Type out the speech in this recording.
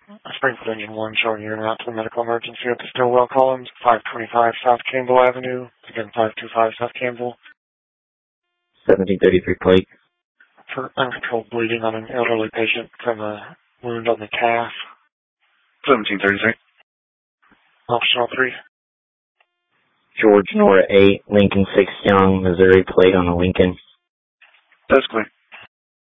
Springfield Engine 1 showing you en route to the medical emergency at the Stillwell columns, 525 South Campbell Avenue. Again, 525 South Campbell. 1733 plate. For uncontrolled bleeding on an elderly patient from a wound on the calf. 1733. Optional 3. George Nora 8, Lincoln 6 Young, Missouri plate on a Lincoln. That's clear.